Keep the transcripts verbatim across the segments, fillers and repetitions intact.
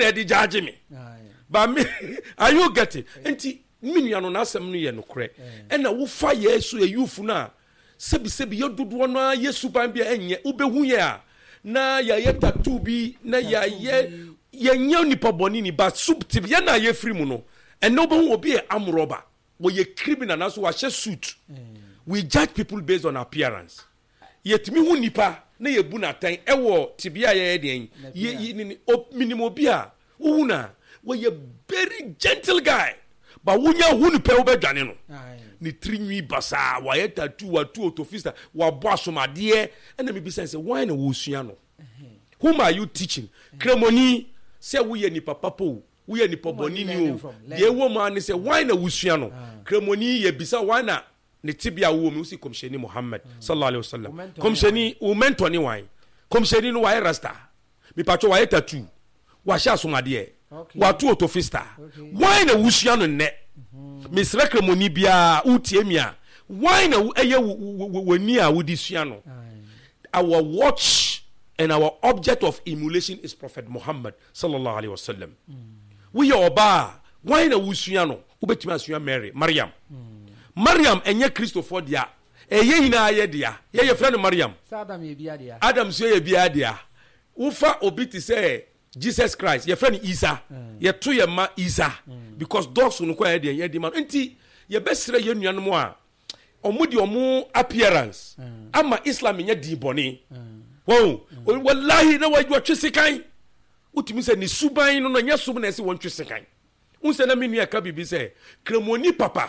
na di judge me but me are you getting enti minua no na asem no ye no kre e na wo fa Yesu e yufu na sebi sebi yododo no Yesu ban bia enye ubehu ye a na ya ye tattoo bi na ya ye ye nya nipa boni ni ba soup tip ye na ye free mu no and no behu obi e amroba we ye criminal na so wa she suit we judge people based on appearance yet me hu nipa na ye bu na tan e wo tibia ye den ye ni minimum obi a hu na we ye very gentle guy but wunya hu ni pe obedwane no ni trinwi basa wa ye tattoo wa tu autofista wa bo asomade e na me bi say why na wo sua no whom are you teaching kremoni say wo ye ni papa po wo ye ni poboni ni o de wo ma ni say why na wo sua no kremoni ye bisa why na ne tibia wo mi usi komsheni Muhammad sallallahu alaihi wasallam komsheni wo mentor ni why komsheni no wa rasta mi pacho wa ye tattoo wa sha asomade e wa tu autofista why na wo sua no ne Miss Rekremoni bia utiemia why na eye wani a wodi sua no our watch and our object of emulation is Prophet Muhammad sallallahu alaihi wasallam we oba why na wo sua no ubetimi asua Mary Maryam Maryam enye Christopher dia eye hina aye dia ye ye friend Maryam Adam ye bia dia Adam so ye bia dia ufa obi ti say Jesus Christ your friend Isa ye to ye ma Isa because dogs no kwa ye ye di man enti ye besre ye nuanom a omudi omu appearance ama Islam nya di boni wo wallahi na wajwa twisikan utimi se ni suban no no nya sum na se won twisikan unse na menu aka bibi se kremoni papa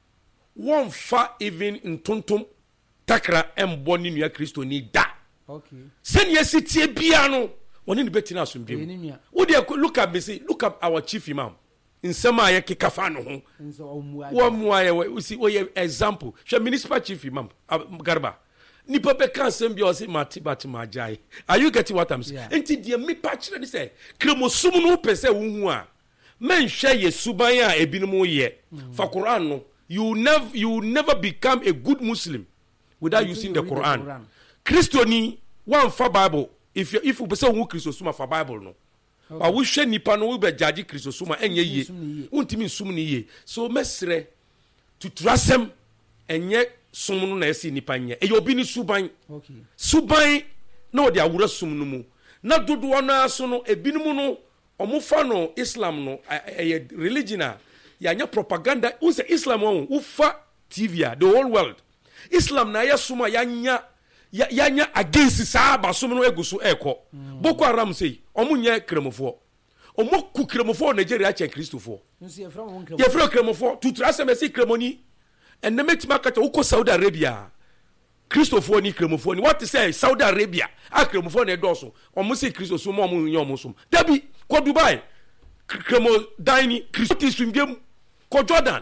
won fa even ntontom takra emboni nua Kristo ni da okay sen ye sitie bia no woni ni betina asomdwem wo de look at me say look at our chief imam nsema ye kekafa no ho wo muaye we see we example hwe municipal chief imam Garba nipa be kan sem bia o say mati bat majai are you getting what I'm saying enti de me pa kire ni say kremosum no pese wo hu a men hwe ye suban a ebinum ye fa Quran no you never you never become a good Muslim without using the Quran Christoni one for Bible if you if you say who Christosuma for Bible no but we hwe nipa no we be judge Christosuma enye ye untimi sum ni ye so mesre tutrasem enye sum no na esi nipa nye e obi ni suban okay suban na odi awura sum no mu na dodo na so no ebinum no omufa no Islam no e religion a ya nya propaganda unse Islam won ufa T V a the whole world Islam na ya suma ya nya ya ya nya against sahaba sum no egusu eko Boko Haram say omunye kremofo omoku kremofo Nigeria che Christopher ye fra kremofo to trase me say kremoni and na metima kata uko Saudi Arabia Christopher ni kremofo ni what say Saudi Arabia a kremofo na doso omo say Christopher mo omo nyo omo sum dabi ko Dubai kremo dine Christopher sumbiem ko Jordan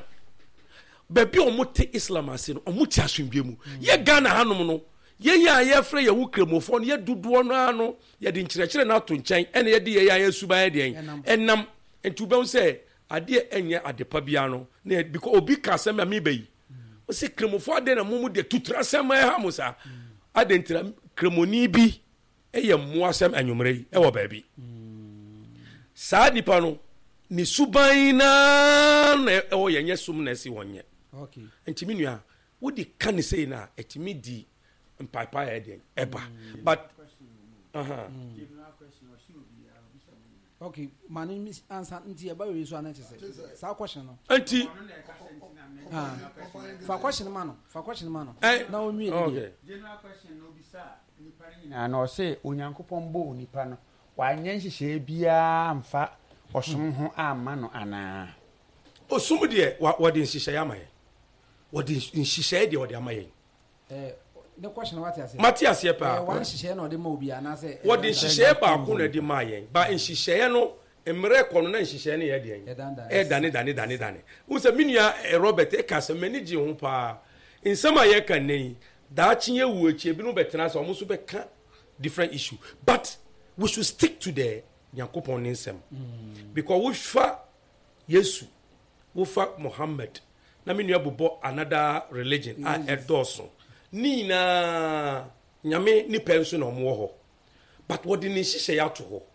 bebi omo te Islam ase no omo ti asumbiem ye Ghana hanom no ye ya ye frɛ ye wo kremofo no ye dodo no ano ye de nkyerɛkyerɛ na to nkyɛn ene ye de ye ya suban de en enam entubɛn sɛ ade enye adepa bia no na because obi ka sɛ me bayi o se kremofo ade na mumu de tutra sɛ ma ha musa ade ntira kremoni bi eye mmoa sɛm anwumre yi e wo baabi saa nipa no ni suban na na e wo ye nye sum na si wonye okay entimi nua wo di kan sɛ na etimi di Papa Eden Eba. But uh huh. Okay, my name is answer nti eba we so anati say. Sa question no. Anti ah. For question man no. For question man no. Na o mi okay. General question no bi sa nipa ni na na o say onyankopon bo nipa no. Wa anya nhihye bia mfa osom ho amma no ana. Osum de what in nhihye amaye. What in nhihye de what amaye. Eh the question what you say Matthias ye pa one nhihye no de ma obi ana say what in nhihye ba ko na de ma yen ba nhihye no emre ko no na nhihye ne ye de yen e dane dane dane dane wo se minua Robert e ka se manage ho pa insama ye kan nei da chinye wu echi bi no betena so omo so be ka different issue but we should stick to the Yakopon nsem because we fa Yesu we fa Muhammad na minua bobo another religion a edoso ni na nyame ni penso na omo ho but what didn't she say out to ho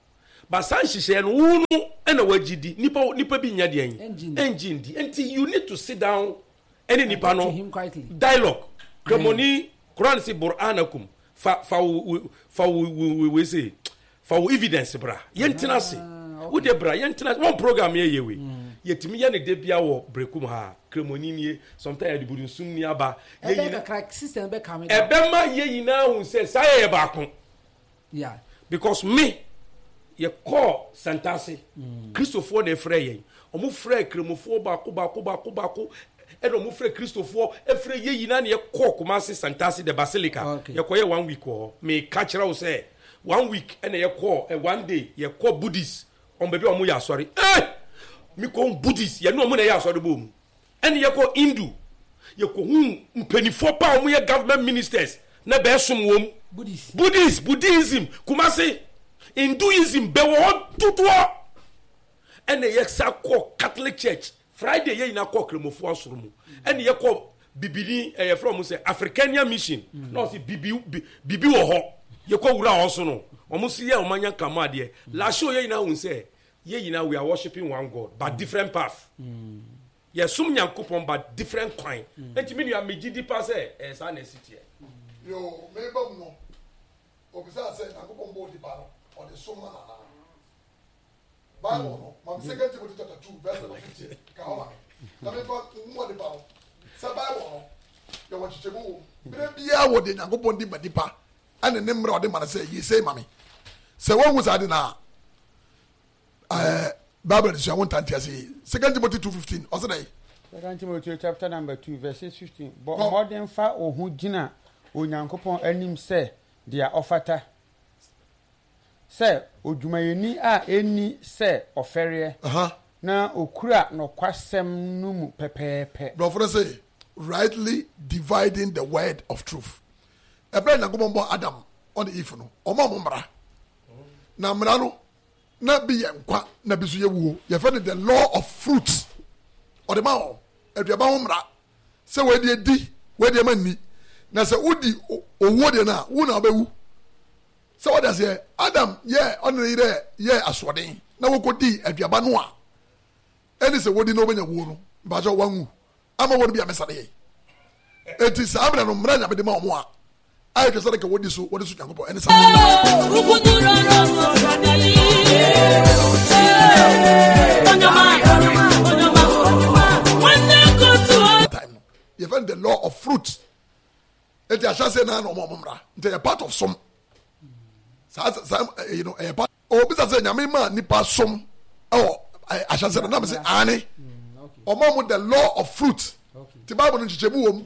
but san hihye no wo no na wagidi nipa nipa bi nya de yin engine di enti you need to sit down any nipa no dialogue kremoni Quran say buranakum fa fa fa we say for evidence bra yentina se wo de bra yentina one program ye ye we yetimi ye ne de bia wo brekum ha kremoni nie sometimes the budun sum ni aba ye yina crack system be come e be ma ye yina hu say say ye ba kon yeah because me ye call sentence Christopher de frey yen omo frey kremofo ba ko ba ko ba ko ba ko e do mo frey Christopher e frey ye yina ne ye call kuma se sentence de basilica ye ko ye one week ho me catch ra wo say one week and you call a one day you call Buddhists on baby on ya sorry eh me call Buddhists you know mo na ya sorry boom and you call Hindu you call hu mpenifo pa o government ministers na be som wom Buddhist Buddhist Buddhism kumase Hinduism be wo tutuo and you call Catholic Church Friday you na call kremofo asoro mu and you call bibini eh from say Africania mission no say bibi bibi wo ho ye ko wura also no omo si ye omanya kama de la show ye na hun say ye na we are worshiping one God but different path mm. ye sum nyankopon but different kind enti me ya megidi pa say eh sa na city yo me ba no obisa say nyankopon bo di ba no o de sum na na ba no ma second Timothy chapter two verse fifteen ka ho na me ba mo de ba sa ba wo yo wa chichebu me bia wo de nyankopon di ba di pa and the name of the man say, you say, Mammy. So what was I now? Uh, Bible is one time to say, Second Timothy two fifteen, or today. Second Timothy chapter number two, verses fifteen. But more than far or who jina, o Yankopon and him say, dear offerta. Say, o Jumayeni a any say of ferry. Uh huh. Na okura no kwasem numu pepepe. Brother say, rightly dividing the word of truth. Ebe na gombo Adam on the if no oma momra na mra no na bi ye nkwa na bi so ye wuo ye fe the law of fruits or the mawo aduaba ho mra se we de di we de mani na se udi owo de na wo na obewu se what does ye Adam ye on the ire ye aswoden na wo kodi aduaba no a eni se wodi no benya wuo no ba jo wanwu ama wo bi amesade ye eti sa abra no mra nya be de ma omo a I just like what this what is it go and you find the law of fruit it is just na no momra it a part of some you know a part oh bisa say nyame ma nipa som oh I shall say na me say ani o mom the law of fruit the Bible no chichebu wo